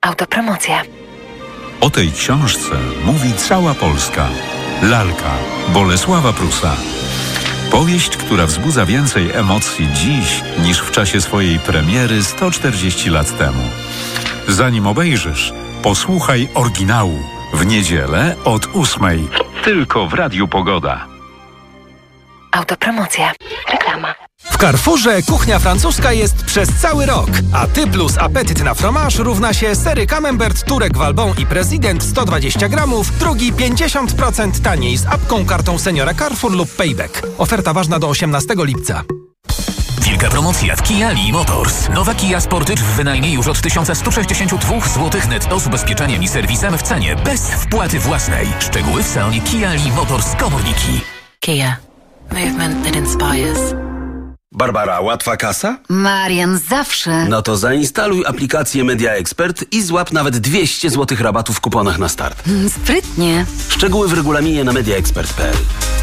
Autopromocja. O tej książce mówi cała Polska. Lalka Bolesława Prusa. Powieść, która wzbudza więcej emocji dziś niż w czasie swojej premiery 140 lat temu. Zanim obejrzysz, posłuchaj oryginału w niedzielę od 8:00. Tylko w Radiu Pogoda. Autopromocja. Reklama. W Carrefourze kuchnia francuska jest przez cały rok, a ty plus apetyt na fromage równa się sery Camembert, Turek, Valbon i Prezydent 120 gramów, drugi 50% taniej z apką, kartą seniora Carrefour lub Payback. Oferta ważna do 18 lipca. Wielka promocja w Kia Lee Motors. Nowa Kia Sportage w wynajmie już od 1162 zł netto z ubezpieczeniem i serwisem w cenie bez wpłaty własnej. Szczegóły w salonie Kia Lee Motors Komorniki. Kia. Movement that inspires. Barbara, łatwa kasa? Marian, zawsze. No to zainstaluj aplikację Media Expert i złap nawet 200 zł rabatu w kuponach na start. Sprytnie. Szczegóły w regulaminie na mediaexpert.pl.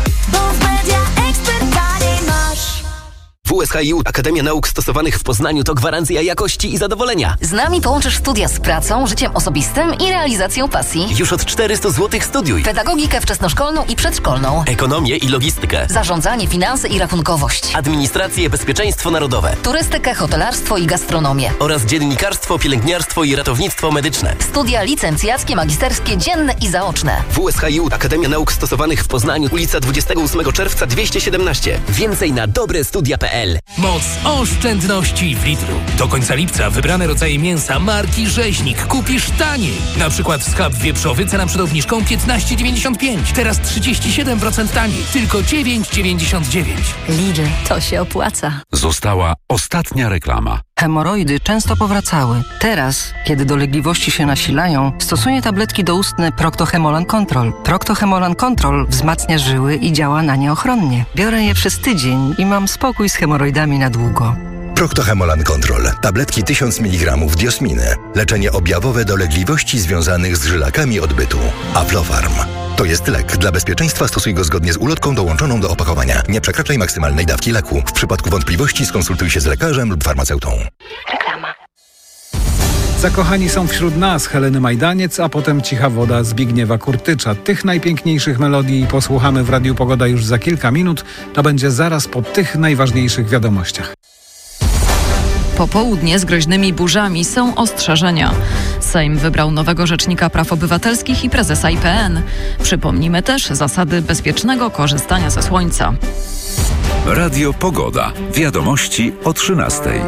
WSHiU Akademia Nauk Stosowanych w Poznaniu to gwarancja jakości i zadowolenia. Z nami połączysz studia z pracą, życiem osobistym i realizacją pasji. Już od 400 zł studiuj. Pedagogikę wczesnoszkolną i przedszkolną. Ekonomię i logistykę. Zarządzanie, finanse i rachunkowość. Administrację, bezpieczeństwo narodowe. Turystykę, hotelarstwo i gastronomię. Oraz dziennikarstwo, pielęgniarstwo i ratownictwo medyczne. Studia licencjackie, magisterskie, dzienne i zaoczne. WSHiU Akademia Nauk Stosowanych w Poznaniu, ulica 28 czerwca 217. Więcej na dobrestudia.pl. Moc oszczędności w Lidlu. Do końca lipca wybrane rodzaje mięsa marki Rzeźnik kupisz taniej. Na przykład schab wieprzowy, cena przed obniżką 15,95. Teraz 37% taniej. Tylko 9,99. Lidl, to się opłaca. Została ostatnia reklama. Hemoroidy często powracały. Teraz, kiedy dolegliwości się nasilają, stosuję tabletki doustne Procto-Hemolan Control. Procto-Hemolan Control wzmacnia żyły i działa na nie ochronnie. Biorę je przez tydzień i mam spokój z hemoroidami na długo. Procto-Hemolan Control. Tabletki 1000 mg diosminy. Leczenie objawowe dolegliwości związanych z żylakami odbytu. Aflofarm. To jest lek. Dla bezpieczeństwa stosuj go zgodnie z ulotką dołączoną do opakowania. Nie przekraczaj maksymalnej dawki leku. W przypadku wątpliwości skonsultuj się z lekarzem lub farmaceutą. Reklama. Zakochani są wśród nas Heleny Majdaniec, a potem Cicha woda Zbigniewa Kurtycza. Tych najpiękniejszych melodii posłuchamy w Radiu Pogoda już za kilka minut. To będzie zaraz po tych najważniejszych wiadomościach. Popołudnie z groźnymi burzami są ostrzeżenia. Sejm wybrał nowego rzecznika praw obywatelskich i prezesa IPN. Przypomnimy też zasady bezpiecznego korzystania ze słońca. Radio Pogoda. Wiadomości o 13:00.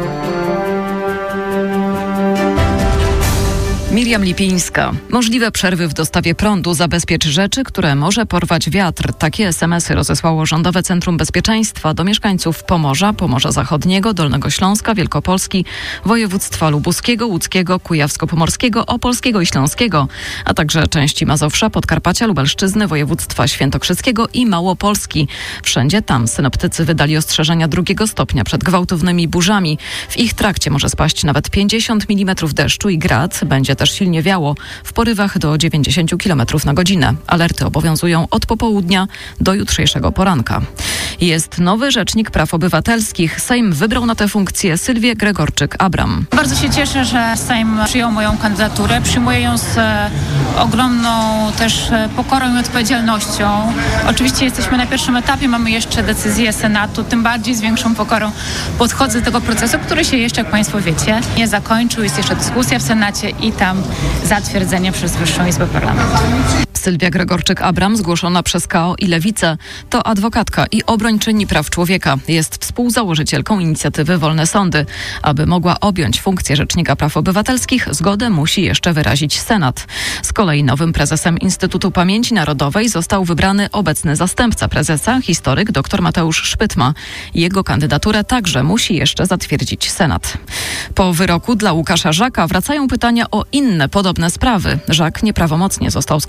Miriam Lipińska. Możliwe przerwy w dostawie prądu. Zabezpiecz rzeczy, które może porwać wiatr. Takie SMS-y rozesłało Rządowe Centrum Bezpieczeństwa do mieszkańców Pomorza, Pomorza Zachodniego, Dolnego Śląska, Wielkopolski, województwa lubuskiego, łódzkiego, kujawsko-pomorskiego, opolskiego i śląskiego, a także części Mazowsza, Podkarpacia, Lubelszczyzny, województwa świętokrzyskiego i Małopolski. Wszędzie tam synoptycy wydali ostrzeżenia 2 stopnia przed gwałtownymi burzami. W ich trakcie może spaść nawet 50 mm deszczu i grad. Będzie też silnie wiało w porywach do 90 km na godzinę. Alerty obowiązują od popołudnia do jutrzejszego poranka. Jest nowy rzecznik praw obywatelskich. Sejm wybrał na tę funkcję Sylwię Gregorczyk-Abram. Bardzo się cieszę, że Sejm przyjął moją kandydaturę. Przyjmuję ją z ogromną też pokorą i odpowiedzialnością. Oczywiście jesteśmy na pierwszym etapie, mamy jeszcze decyzję Senatu, tym bardziej z większą pokorą podchodzę do tego procesu, który się jeszcze, jak Państwo wiecie, nie zakończył. Jest jeszcze dyskusja w Senacie i tam zatwierdzenie przez Wyższą Izbę Parlamentu. Sylwia Gregorczyk-Abram, zgłoszona przez KO i Lewicę, to adwokatka i obrończyni praw człowieka. Jest współzałożycielką inicjatywy Wolne Sądy. Aby mogła objąć funkcję Rzecznika Praw Obywatelskich, zgodę musi jeszcze wyrazić Senat. Z kolei nowym prezesem Instytutu Pamięci Narodowej został wybrany obecny zastępca prezesa, historyk dr Mateusz Szpytma. Jego kandydaturę także musi jeszcze zatwierdzić Senat. Po wyroku dla Łukasza Żaka wracają pytania o inne podobne sprawy. Żak nieprawomocnie został skazany na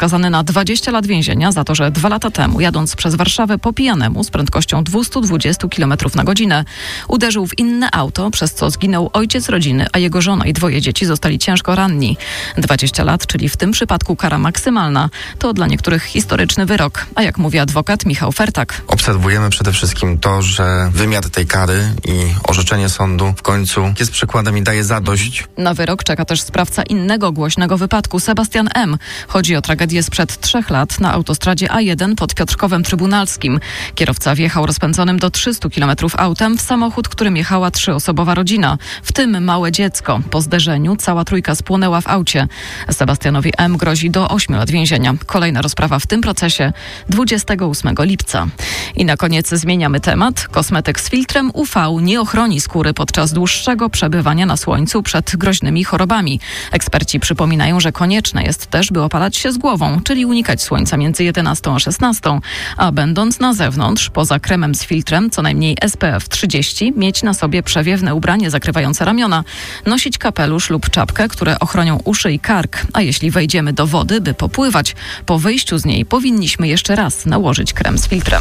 na 20 lat więzienia za to, że 2 lata temu, jadąc przez Warszawę po pijanemu z prędkością 220 km na godzinę, uderzył w inne auto, przez co zginął ojciec rodziny, a jego żona i 2 dzieci zostali ciężko ranni. 20 lat, czyli w tym przypadku kara maksymalna, to dla niektórych historyczny wyrok. A jak mówi adwokat Michał Fertak. Obserwujemy przede wszystkim to, że wymiar tej kary i orzeczenie sądu w końcu jest przykładem i daje zadość. Na wyrok czeka też sprawca innego głośnego wypadku, Sebastian M. Chodzi o tragedię sprzed 3 lat na autostradzie A1 pod Piotrkowem Trybunalskim. Kierowca wjechał rozpędzonym do 300 km autem w samochód, którym jechała 3-osobowa rodzina, w tym małe dziecko. Po zderzeniu cała trójka spłonęła w aucie. Sebastianowi M. grozi do 8 lat więzienia. Kolejna rozprawa w tym procesie 28 lipca. I na koniec zmieniamy temat. Kosmetyk z filtrem UV nie ochroni skóry podczas dłuższego przebywania na słońcu przed groźnymi chorobami. Eksperci przypominają, że konieczne jest też, by opalać się z głową, czyli unikać słońca między 11 a 16, a będąc na zewnątrz, poza kremem z filtrem, co najmniej SPF 30, mieć na sobie przewiewne ubranie zakrywające ramiona, nosić kapelusz lub czapkę, które ochronią uszy i kark, a jeśli wejdziemy do wody, by popływać, po wyjściu z niej powinniśmy jeszcze raz nałożyć krem z filtrem.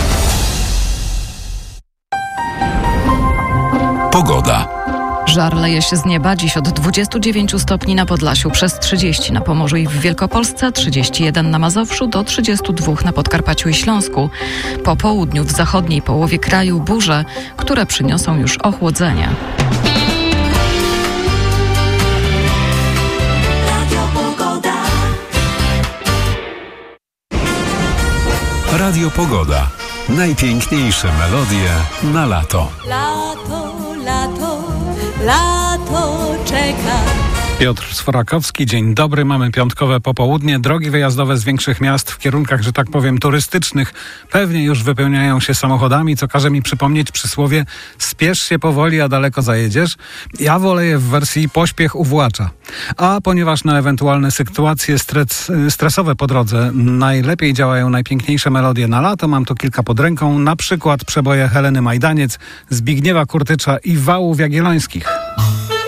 Pogoda. Żar leje się z nieba, dziś od 29 stopni na Podlasiu, przez 30 na Pomorzu i w Wielkopolsce, 31 na Mazowszu, do 32 na Podkarpaciu i Śląsku. Po południu w zachodniej połowie kraju burze, które przyniosą już ochłodzenie. Radio Pogoda. Najpiękniejsze melodie na lato. Lato, lato, lato czeka. Piotr Sforakowski, dzień dobry. Mamy piątkowe popołudnie. Drogi wyjazdowe z większych miast w kierunkach, że tak powiem, turystycznych pewnie już wypełniają się samochodami, co każe mi przypomnieć przysłowie: spiesz się powoli, a daleko zajedziesz. Ja wolę je w wersji pośpiech uwłacza. A ponieważ na ewentualne sytuacje stresowe po drodze najlepiej działają najpiękniejsze melodie na lato, mam tu kilka pod ręką, na przykład przeboje Heleny Majdaniec, Zbigniewa Kurtycza i Wałów Jagiellońskich.